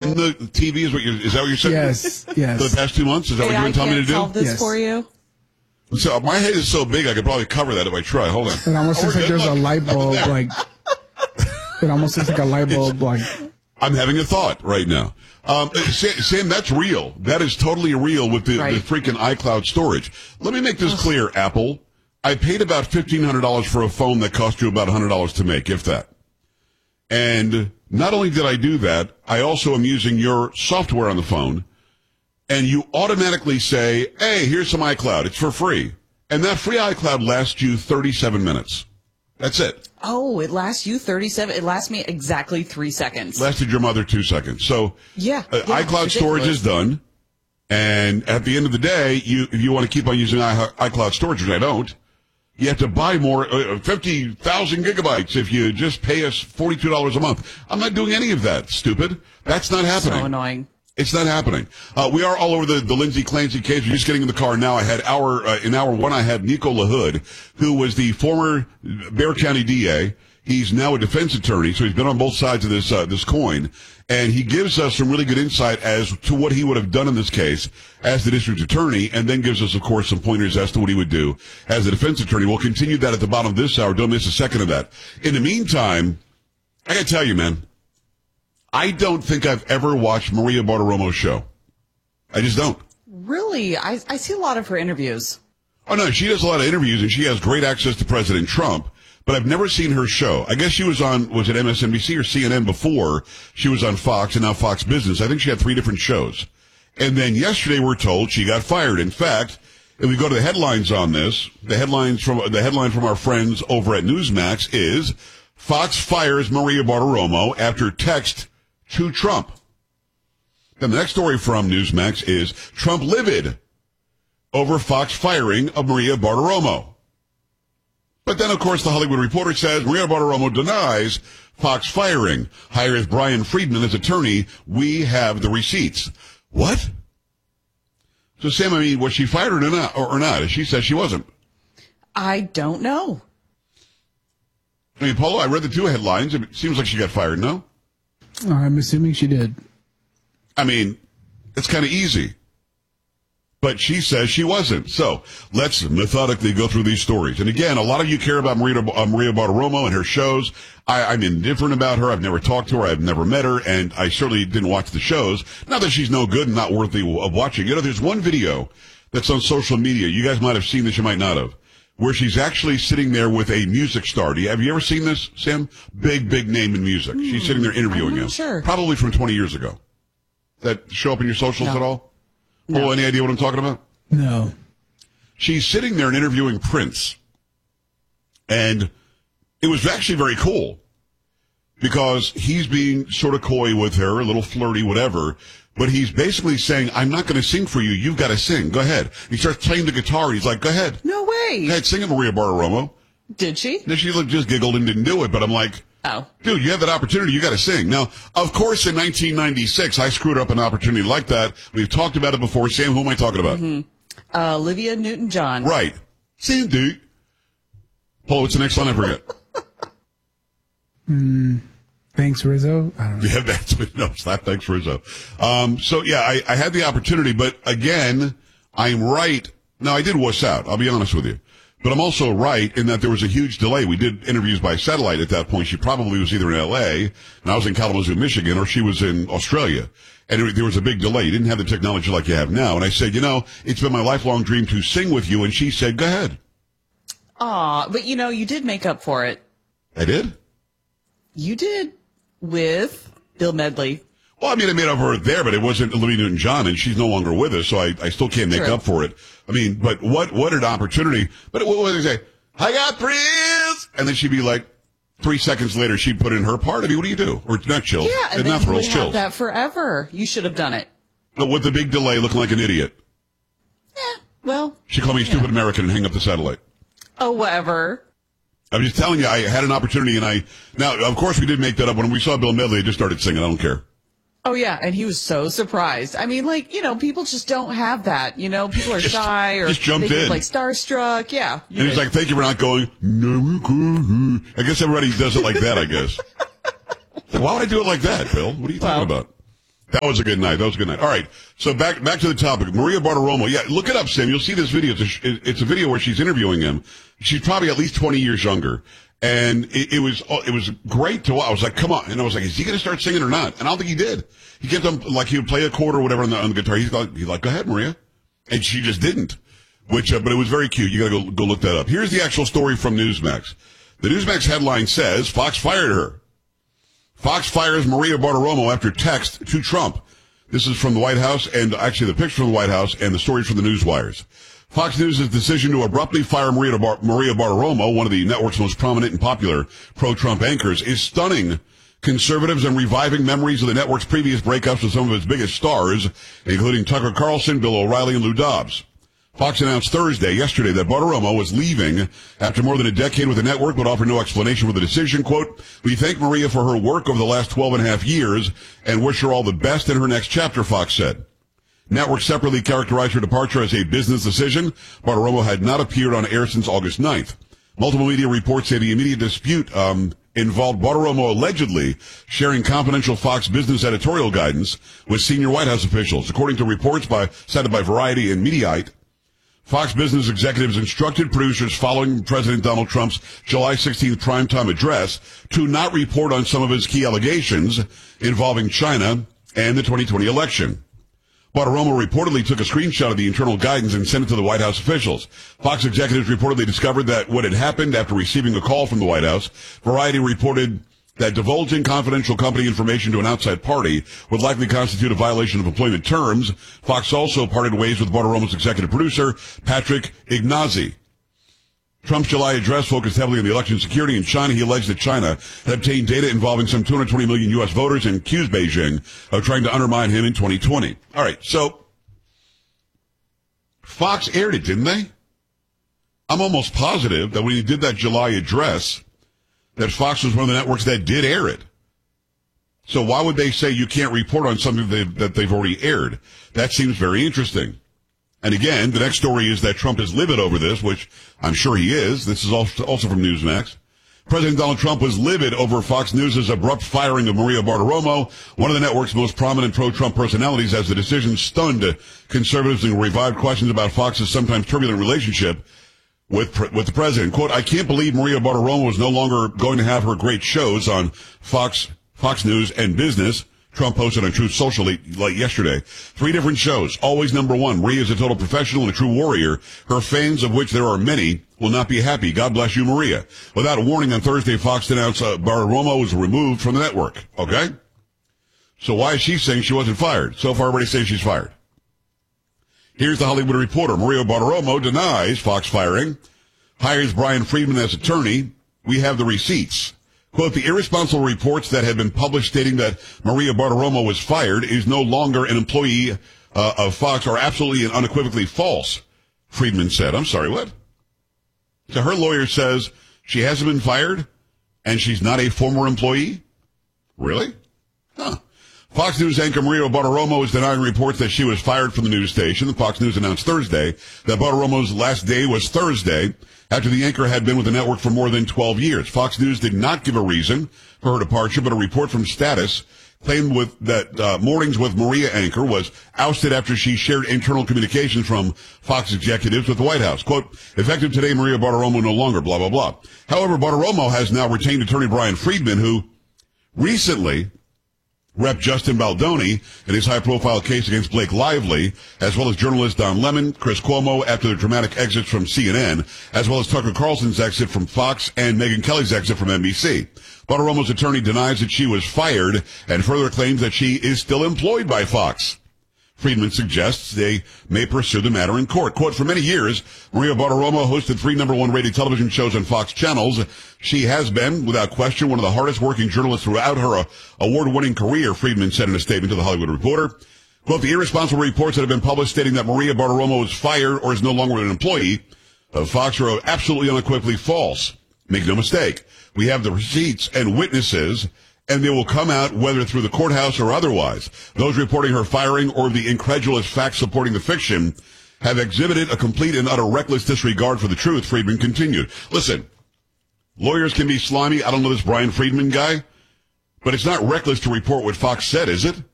in the TV? Is that what you're saying? Yes. For the past 2 months? Is that what you've been telling me to do? Solve this for you. So my head is so big, I could probably cover that if I try. Hold on. It almost looks like there's a light bulb, like... It almost looks like a light bulb, like... I'm having a thought right now. Sam, that's real. That is totally real with the freaking iCloud storage. Let me make this clear, Apple. I paid about $1,500 for a phone that cost you about $100 to make, if that. And not only did I do that, I also am using your software on the phone, and you automatically say, hey, here's some iCloud. It's for free. And that free iCloud lasts you 37 minutes. That's it. Oh, it lasts you 37. It lasts me exactly 3 seconds. Lasted your mother 2 seconds. So iCloud storage is done. And at the end of the day, if you want to keep on using iCloud storage, which I don't, you have to buy more, 50,000 gigabytes if you just pay us $42 a month. I'm not doing any of that, stupid. That's not happening. So annoying. It's not happening. We are all over the Lindsay Clancy case. We're just getting in the car now. I had in hour one, I had Nico LaHood, who was the former Bexar County DA. He's now a defense attorney, so he's been on both sides of this coin. And he gives us some really good insight as to what he would have done in this case as the district attorney, and then gives us, of course, some pointers as to what he would do as a defense attorney. We'll continue that at the bottom of this hour. Don't miss a second of that. In the meantime, I gotta tell you, man, I don't think I've ever watched Maria Bartiromo's show. I just don't. Really? I see a lot of her interviews. Oh, no, she does a lot of interviews, and she has great access to President Trump, but I've never seen her show. I guess she was on, was it MSNBC or CNN before? She was on Fox and now Fox Business. I think she had 3 different shows. And then yesterday we're told she got fired. In fact, if we go to the headlines on this, the headline from our friends over at Newsmax is Fox fires Maria Bartiromo after text to Trump. Then the next story from Newsmax is Trump livid over Fox firing of Maria Bartiromo. But then, of course, the Hollywood Reporter says Maria Bartiromo denies Fox firing, hires Brian Friedman as attorney. We have the receipts. What? So, Sam, I mean, was she fired or not? She says she wasn't. I don't know. I mean, Paulo, I read the 2 headlines. It seems like she got fired, no? I'm assuming she did. I mean, it's kind of easy. But she says she wasn't. So let's methodically go through these stories. And again, a lot of you care about Maria Bartiromo and her shows. I'm indifferent about her. I've never talked to her. I've never met her. And I certainly didn't watch the shows. Not that she's no good and not worthy of watching. You know, there's one video that's on social media. You guys might have seen this. You might not have. Where she's actually sitting there with a music star. Have you ever seen this, Sam? Big name in music. She's sitting there interviewing him. Sure. Probably from 20 years ago. That show up in your socials at all? No. Oh, any idea what I'm talking about? No. She's sitting there and interviewing Prince. And it was actually very cool because he's being sort of coy with her, a little flirty, whatever. But he's basically saying, I'm not going to sing for you. You've got to sing. Go ahead. He starts playing the guitar. And he's like, go ahead. No way. Go ahead, sing it, Maria Bartiromo. Did she? Then she just giggled and didn't do it. But I'm like, oh, dude, you have that opportunity. You got to sing. Now, of course, in 1996, I screwed up an opportunity like that. We've talked about it before. Sam, who am I talking about? Mm-hmm. Olivia Newton-John. Right. Cindy. Paul, what's the next line I forget? Thanks, Rizzo. I don't know. Yeah, that's what, no, slap thanks, Rizzo. So yeah, I had the opportunity, but again, I'm right. Now, I did wuss out. I'll be honest with you. But I'm also right in that there was a huge delay. We did interviews by satellite at that point. She probably was either in L.A., and I was in Kalamazoo, Michigan, or she was in Australia. And there was a big delay. You didn't have the technology like you have now. And I said, you know, it's been my lifelong dream to sing with you. And she said, go ahead. Aw, but you know, you did make up for it. I did? You did with Bill Medley. Well, I mean, I made up for it there, but it wasn't Olivia Newton-John, and she's no longer with us, so I still can't make up for it. I mean, but what an opportunity. But what would they say? I got Prince! And then she'd be like, 3 seconds later, she'd put in her part. I mean, what do you do? Or not chills. Yeah, and then not you would chills. have that forever. You should have done it. But with the big delay, looking like an idiot. Yeah, well. She called me a stupid American and hang up the satellite. Oh, whatever. I'm just telling you, I had an opportunity, and now, of course, we did make that up. When we saw Bill Medley, I just started singing. I don't care. Oh, yeah, and he was so surprised. I mean, like, you know, people just don't have that. You know, people are shy or just jumped in. Like starstruck. Yeah. And he's like, thank you for not going, no, I guess everybody does it like that, I guess. Like, why would I do it like that, Bill? What are you talking about? That was a good night. All right. So back to the topic. Maria Bartiromo. Yeah, look it up, Sam. You'll see this video. It's a video where she's interviewing him. She's probably at least 20 years younger. And it was great to watch. I was like, come on. And I was like, is he going to start singing or not? And I don't think he did. He kept on, like, he would play a chord or whatever on the guitar. He's like, go ahead, Maria. And she just didn't. But it was very cute. You gotta go look that up. Here's the actual story from Newsmax. The Newsmax headline says, Fox fired her. Fox fires Maria Bartiromo after text to Trump. This is from the White House, and actually the picture from the White House and the story from the Newswires. Fox News' decision to abruptly fire Maria Bartiromo, one of the network's most prominent and popular pro-Trump anchors, is stunning conservatives and reviving memories of the network's previous breakups with some of its biggest stars, including Tucker Carlson, Bill O'Reilly, and Lou Dobbs. Fox announced yesterday, that Bartiromo was leaving after more than a decade with the network, but offered no explanation for the decision. Quote, we thank Maria for her work over the last 12 and a half years and wish her all the best in her next chapter, Fox said. Network separately characterized her departure as a business decision. Bartiromo had not appeared on air since August 9th. Multiple media reports say the immediate dispute involved Bartiromo allegedly sharing confidential Fox business editorial guidance with senior White House officials. According to reports cited by Variety and Mediaite, Fox Business executives instructed producers following President Donald Trump's July 16th primetime address to not report on some of his key allegations involving China and the 2020 election. Bartiromo reportedly took a screenshot of the internal guidance and sent it to the White House officials. Fox executives reportedly discovered that what had happened after receiving a call from the White House. Variety reported that divulging confidential company information to an outside party would likely constitute a violation of employment terms. Fox also parted ways with Bartiromo's executive producer, Patrick Ignazi. Trump's July address focused heavily on the election security in China. He alleged that China had obtained data involving some 220 million U.S. voters and accused Beijing of trying to undermine him in 2020. All right, so Fox aired it, didn't they? I'm almost positive that when he did that July address, that Fox was one of the networks that did air it. So why would they say you can't report on something that they've already aired? That seems very interesting. And again, the next story is that Trump is livid over this, which I'm sure he is. This is also from Newsmax. President Donald Trump was livid over Fox News' abrupt firing of Maria Bartiromo, one of the network's most prominent pro-Trump personalities, as the decision stunned conservatives and revived questions about Fox's sometimes turbulent relationship with the president. Quote, I can't believe Maria Bartiromo is no longer going to have her great shows on Fox News and Business. Trump posted on Truth Social late yesterday. 3 different shows. Always number one. Maria is a total professional and a true warrior. Her fans, of which there are many, will not be happy. God bless you, Maria. Without a warning on Thursday, Fox announced Bartiromo was removed from the network. Okay? So why is she saying she wasn't fired? So far, everybody's saying she's fired. Here's the Hollywood Reporter. Maria Bartiromo denies Fox firing, hires Brian Friedman as attorney. We have the receipts. Quote, the irresponsible reports that had been published stating that Maria Bartiromo was fired is no longer an employee of Fox are absolutely and unequivocally false, Friedman said. I'm sorry, what? So her lawyer says she hasn't been fired and she's not a former employee? Really? Huh. Fox News anchor Maria Bartiromo is denying reports that she was fired from the news station. The Fox News announced Thursday that Bartiromo's last day was Thursday after the anchor had been with the network for more than 12 years. Fox News did not give a reason for her departure, but a report from Status claimed that Mornings with Maria anchor was ousted after she shared internal communications from Fox executives with the White House. Quote, effective today, Maria Bartiromo no longer, blah, blah, blah. However, Bartiromo has now retained attorney Brian Friedman, who recently Rep. Justin Baldoni in his high-profile case against Blake Lively, as well as journalists Don Lemon, Chris Cuomo after their dramatic exits from CNN, as well as Tucker Carlson's exit from Fox and Megyn Kelly's exit from NBC. Bartiromo's attorney denies that she was fired and further claims that she is still employed by Fox. Friedman suggests they may pursue the matter in court. Quote, for many years, Maria Bartiromo hosted 3 #1 rated television shows on Fox channels. She has been, without question, one of the hardest working journalists throughout her award-winning career, Friedman said in a statement to The Hollywood Reporter. Quote, the irresponsible reports that have been published stating that Maria Bartiromo is fired or is no longer an employee of Fox are absolutely unequivocally false. Make no mistake. We have the receipts and witnesses, and they will come out whether through the courthouse or otherwise. Those reporting her firing or the incredulous facts supporting the fiction have exhibited a complete and utter reckless disregard for the truth, Friedman continued. Listen, lawyers can be slimy. I don't know this Brian Friedman guy, but it's not reckless to report what Fox said, is it?